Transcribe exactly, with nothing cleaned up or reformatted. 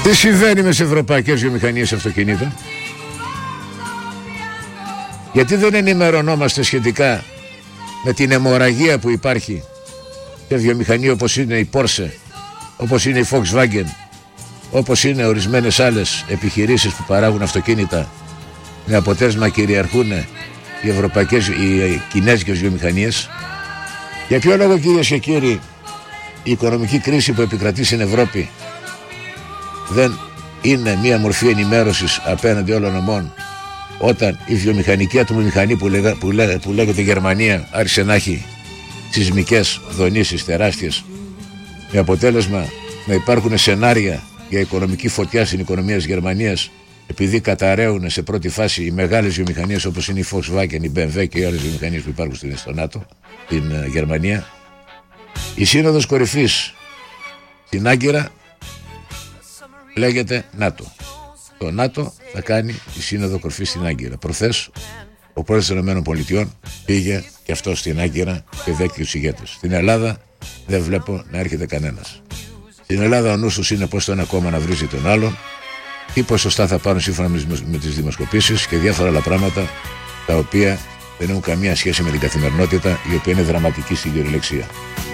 Τι συμβαίνει με τις ευρωπαϊκές βιομηχανίες αυτοκινήτων? Γιατί δεν ενημερωνόμαστε σχετικά με την αιμορραγία που υπάρχει σε βιομηχανία όπως είναι η Porsche, όπως είναι η Volkswagen, όπως είναι ορισμένες άλλες επιχειρήσεις που παράγουν αυτοκίνητα, με αποτέλεσμα κυριαρχούν οι ευρωπαϊκές, οι κινέζικες βιομηχανίες? Για ποιο λόγο, κυρίες και κύριοι, η οικονομική κρίση που επικρατεί στην Ευρώπη δεν είναι μία μορφή ενημέρωσης απέναντι όλων ομών, όταν η βιομηχανική ατμομηχανή που, λέγα, που, λέγα, που λέγεται Γερμανία άρχισε να έχει σεισμικές δονήσεις τεράστιες, με αποτέλεσμα να υπάρχουν σενάρια για οικονομική φωτιά στην οικονομία της Γερμανίας, επειδή καταραίουν σε πρώτη φάση οι μεγάλες βιομηχανίες όπως είναι η Volkswagen, η μπι εμ ντάμπλιου και οι άλλες βιομηχανίες που υπάρχουν στην στο ΝΑΤΟ, στην uh, Γερμανία. Η σύνοδος κορυφής στην Άγκυρα λέγεται ΝΑΤΟ. Το ΝΑΤΟ θα κάνει τη σύνοδο κορυφής στην Άγκυρα. Προχθές ο πρόεδρος των ΗΠΑ πήγε και αυτό στην Άγκυρα και δέχτηκε τους ηγέτες. Στην Ελλάδα δεν βλέπω να έρχεται κανένας. Στην Ελλάδα ο νους τους είναι πως το ένα κόμμα να βρίζει τον άλλον, τι ποσοστά θα πάρουν σύμφωνα με τις δημοσκοπήσεις και διάφορα άλλα πράγματα τα οποία δεν έχουν καμία σχέση με την καθημερινότητα, η οποία είναι δραματική στην κυριολεξία.